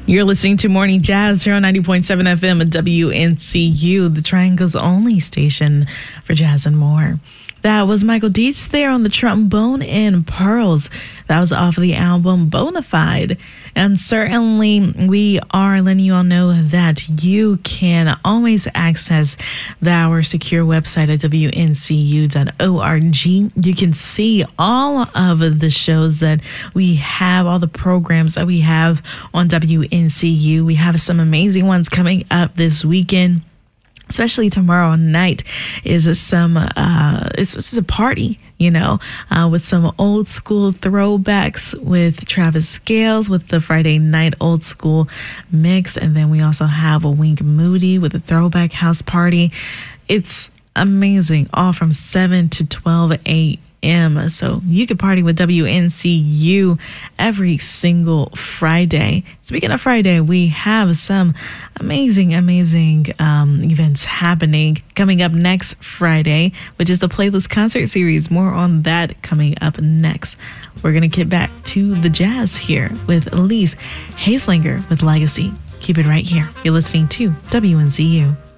You're listening to Morning Jazz here on 90.7 FM at WNCU, the Triangle's only station for jazz and more. That was Michael Dietz there on the trombone and pearls. That was off of the album Bonafide. And certainly we are letting you all know that you can always access our secure website at wncU.org. You can see all of the shows that we have, all the programs that we have on WNCU. We have some amazing ones coming up this weekend. Especially tomorrow night is it's a party, with some old school throwbacks with Travis Scales with the Friday night old school mix. And then we also have a Wink Moody with a throwback house party. It's amazing, all from 7 to 12 a.m. So you can party with WNCU every single Friday. Speaking of Friday, we have some amazing events happening coming up next Friday, which is the Playlist Concert Series. More on that coming up next. We're going to get back to the jazz here with Elise Hayslinger with Legacy. Keep it right here. You're listening to WNCU.